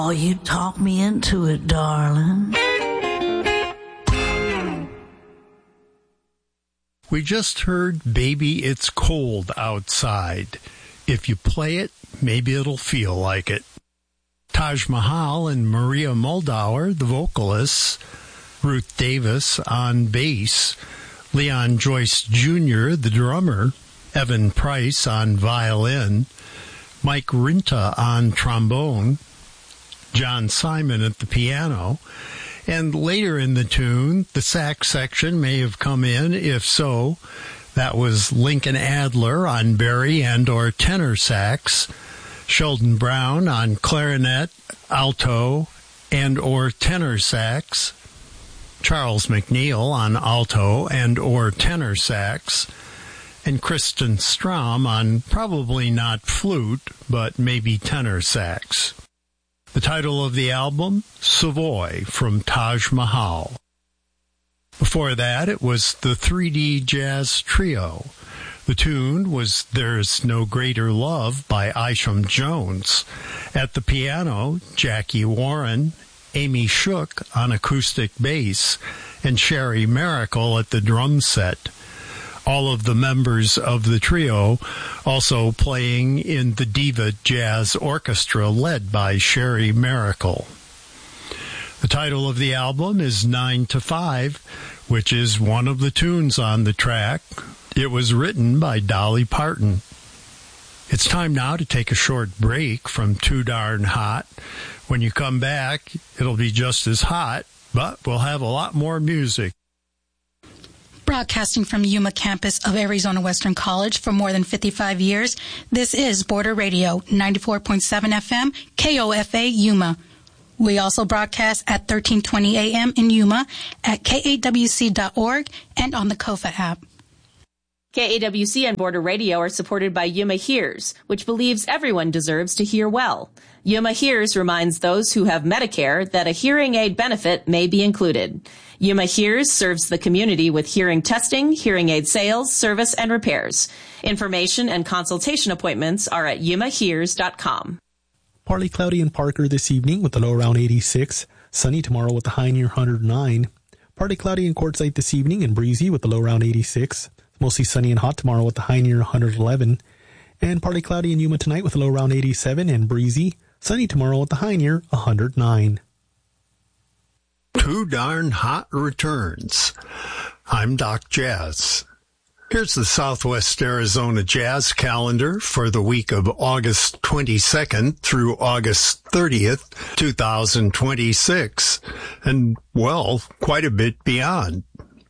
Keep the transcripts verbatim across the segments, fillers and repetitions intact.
Oh, you talk me into it, darling. We just heard Baby It's Cold Outside. If you play it, maybe it'll feel like it. Taj Mahal and Maria Muldaur, the vocalists, Ruth Davis on bass, Leon Joyce Junior, the drummer, Evan Price on violin, Mike Rinta on trombone, John Simon at the piano, and later in the tune, the sax section may have come in. If so, that was Lincoln Adler on bari and or tenor sax, Sheldon Brown on clarinet, alto, and or tenor sax, Charles McNeil on alto and or tenor sax, and Kristen Strom on probably not flute, but maybe tenor sax. The title of the album, Savoy, from Taj Mahal. Before that, it was the three D Jazz Trio. The tune was There's No Greater Love by Isham Jones. At the piano, Jackie Warren, Amy Shook on acoustic bass, and Sherry Miracle at the drum set. All of the members of the trio also playing in the Diva Jazz Orchestra led by Sherry Miracle. The title of the album is nine to five, which is one of the tunes on the track. It was written by Dolly Parton. It's time now to take a short break from Too Darn Hot. When you come back, it'll be just as hot, but we'll have a lot more music. Broadcasting from Yuma campus of Arizona Western College for more than fifty-five years, this is Border Radio, ninety-four point seven F M, K O F A, Yuma. We also broadcast at thirteen twenty A M in Yuma, at K A W C dot org, and on the Kofa app. K A W C and Border Radio are supported by Yuma Hears, which believes everyone deserves to hear well. Yuma Hears reminds those who have Medicare that a hearing aid benefit may be included. Yuma Hears serves the community with hearing testing, hearing aid sales, service, and repairs. Information and consultation appointments are at yuma hears dot com. Partly cloudy in Parker this evening with a low around eighty-six. Sunny tomorrow with a high near one hundred nine. Partly cloudy in Quartzsite this evening and breezy with a low around eighty-six. Mostly sunny and hot tomorrow with a high near one hundred eleven. And partly cloudy in Yuma tonight with a low around eighty-seven and breezy. Sunny tomorrow with a high near one hundred nine. Too Darn Hot returns. I'm Doc Jazz. Here's the Southwest Arizona Jazz calendar for the week of August twenty-second through August thirtieth, two thousand twenty-six, and, well, quite a bit beyond.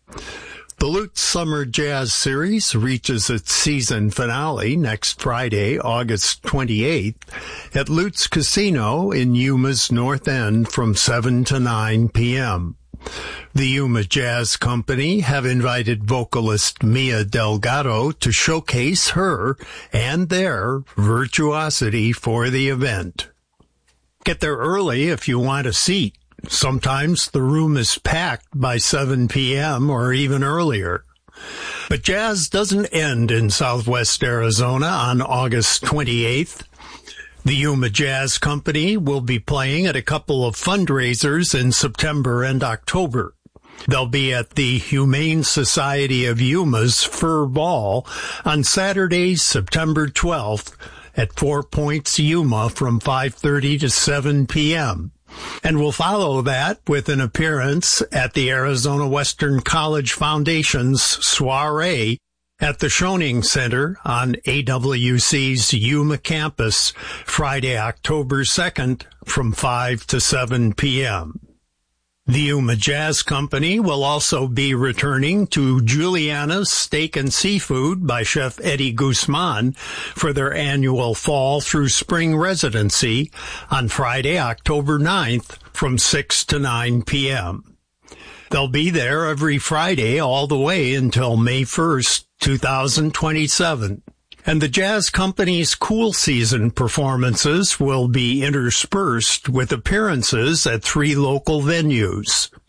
The Lutz Summer Jazz Series reaches its season finale next Friday, August twenty-eighth, at Lutz Casino in Yuma's North End from seven to nine p.m. The Yuma Jazz Company have invited vocalist Mia Delgado to showcase her and their virtuosity for the event. Get there early if you want a seat. Sometimes the room is packed by seven p.m. or even earlier. But jazz doesn't end in Southwest Arizona on August twenty-eighth. The Yuma Jazz Company will be playing at a couple of fundraisers in September and October. They'll be at the Humane Society of Yuma's Fur Ball on Saturday, September twelfth at Four Points, Yuma from five thirty to seven p.m. And we'll follow that with an appearance at the Arizona Western College Foundation's soiree at the Schoening Center on A W C's Yuma campus Friday, October second from five to seven p.m. The Yuma Jazz Company will also be returning to Juliana's Steak and Seafood by Chef Eddie Guzman for their annual fall through spring residency on Friday, October ninth from six to nine p.m. They'll be there every Friday all the way until May first, two thousand twenty-seven. And the Jazz Company's cool season performances will be interspersed with appearances at three local venues.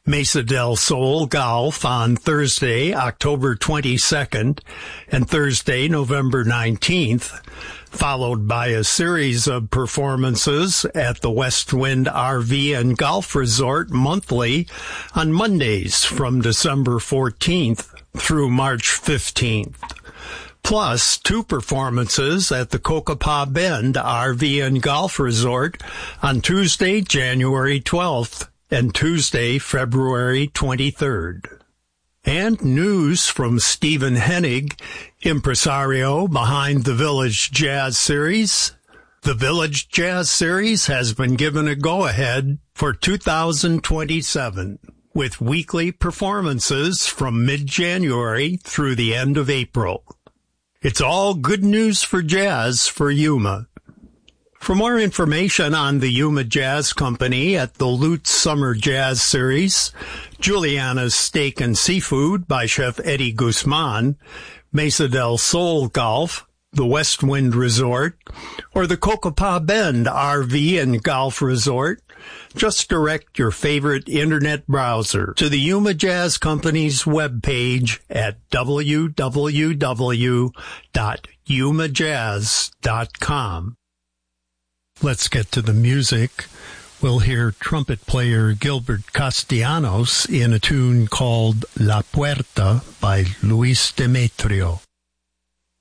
Mesa del Sol Golf on Thursday, October twenty-second, and Thursday, November nineteenth, followed by a series of performances at the Westwind R V and Golf Resort monthly on Mondays from December fourteenth through March fifteenth. Plus two performances at the Cocopah Bend R V and Golf Resort on Tuesday, January twelfth, and Tuesday, February twenty-third. And news from Stephen Hennig, impresario behind the Village Jazz Series. The Village Jazz Series has been given a go-ahead for two thousand twenty-seven, with weekly performances from mid-January through the end of April. It's all good news for jazz for Yuma. For more information on the Yuma Jazz Company at the Lutz Summer Jazz Series, Juliana's Steak and Seafood by Chef Eddie Guzman, Mesa del Sol Golf, the Westwind Resort, or the Cocopah Bend R V and Golf Resort, just direct your favorite internet browser to the Yuma Jazz Company's webpage at w w w dot yuma jazz dot com. Let's get to the music. We'll hear trumpet player Gilbert Castellanos in a tune called La Puerta by Luis Demetrio.